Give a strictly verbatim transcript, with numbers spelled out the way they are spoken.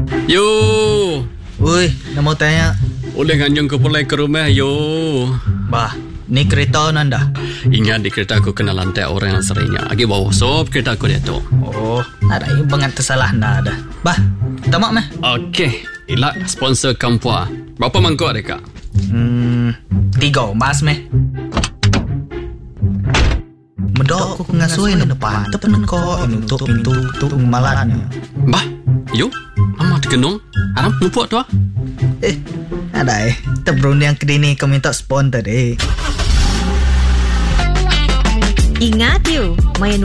Yo. Ui, nak mau tanya. Boleh ganjung ke pulai ke rumah, yo. Bah, ni kereta nanda. Ingat di kereta aku kena lantai orang yang seringnya. Agi bawa sop kereta aku dia tu. Oh, ada yang bangat tersalah nda ada. Bah, tamak meh. Okey. Ila sponsor Kampua. Berapa mangkuk ada kak? Hmm, tiga mas meh. Medok aku ngasui na depan tepen ko untuk pintu untuk malatnya. Bah, yo. Amat kenung. Haram lupa tu ah. Eh, ada eh. Tebrun yang kedini kau minta sponsor tadi. Ingat you, main